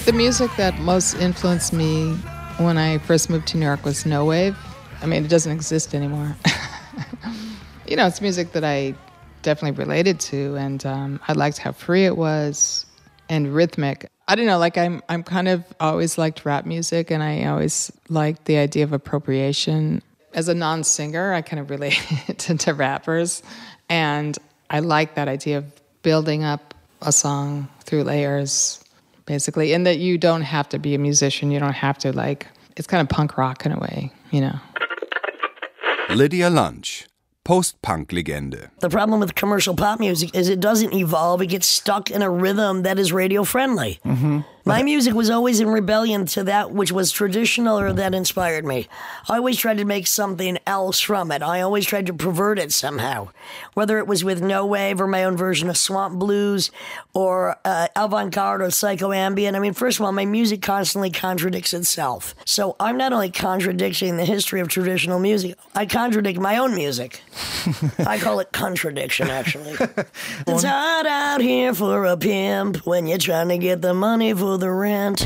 The music that most influenced me when I first moved to New York was no wave. I mean, it doesn't exist anymore. You know, it's music that I definitely related to, and I liked how free it was and rhythmic. I don't know, like I'm kind of always liked rap music, and I always liked the idea of appropriation. As a non-singer, I kind of related to rappers, and I like that idea of building up a song through layers, basically, and that you don't have to be a musician. You don't have to, like, it's kind of punk rock in a way, you know. Lydia Lunch, post-punk-Legende. The problem with commercial pop music is it doesn't evolve. It gets stuck in a rhythm that is radio-friendly. Mm-hmm. My music was always in rebellion to that which was traditional or that inspired me. I always tried to make something else from it. I always tried to pervert it somehow. Whether it was with no wave or my own version of swamp blues or avant-garde or psycho-ambient. I mean, first of all, my music constantly contradicts itself. So I'm not only contradicting the history of traditional music, I contradict my own music. I call it contradiction, actually. It's hard out here for a pimp when you're trying to get the money for the rent.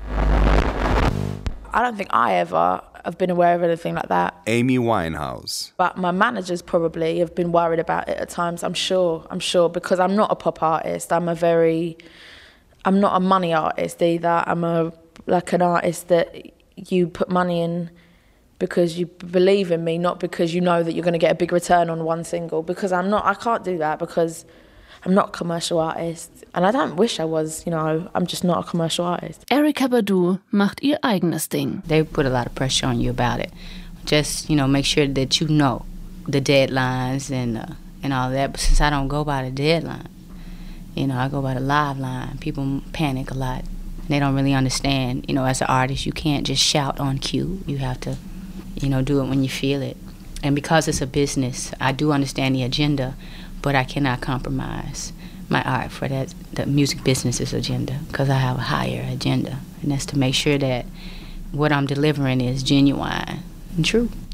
I don't think I ever have been aware of anything like that. Amy Winehouse. But my managers probably have been worried about it at times, I'm sure, because I'm not a pop artist. I'm not a money artist either. I'm an artist that you put money in because you believe in me, not because you know that you're going to get a big return on one single. Because I can't do that because I'm not a commercial artist. And I don't wish I was, you know, I'm just not a commercial artist. Erykah Badu macht ihr eigenes Ding. They put a lot of pressure on you about it. Just, you know, make sure that you know the deadlines and all that. But since I don't go by the deadline, you know, I go by the live line. People panic a lot. They don't really understand, you know, as an artist, you can't just shout on cue. You have to, you know, do it when you feel it. And because it's a business, I do understand the agenda, but I cannot compromise my art for the music business's agenda, because I have a higher agenda, and that's to make sure that what I'm delivering is genuine and true.